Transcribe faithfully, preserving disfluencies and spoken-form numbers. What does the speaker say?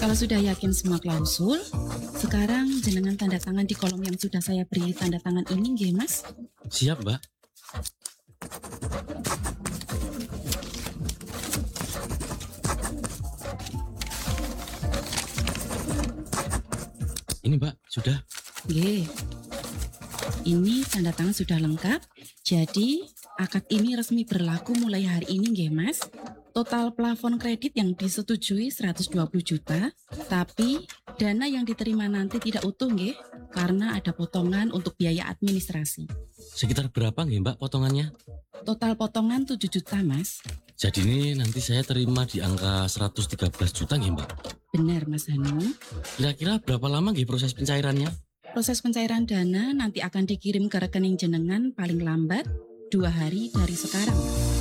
Kalau sudah yakin semua klausul, sekarang jenengan tanda tangan di kolom yang sudah saya beri tanda tangan ini, nggih Mas? Siap, Mbak. Ini Mbak, sudah. Nggih. Ini tanda tangan sudah lengkap, jadi akad ini resmi berlaku mulai hari ini nggih Mas. Total plafon kredit yang disetujui seratus dua puluh juta, tapi dana yang diterima nanti tidak utuh nggih, karena ada potongan untuk biaya administrasi. Sekitar berapa nggih Mbak potongannya? Total potongan tujuh juta Mas. Jadi ini nanti saya terima di angka seratus tiga belas juta nggih Mbak? Benar Mas Hanung. Kira-kira berapa lama nggih proses pencairannya? Proses pencairan dana nanti akan dikirim ke rekening jenengan paling lambat dua hari dari sekarang.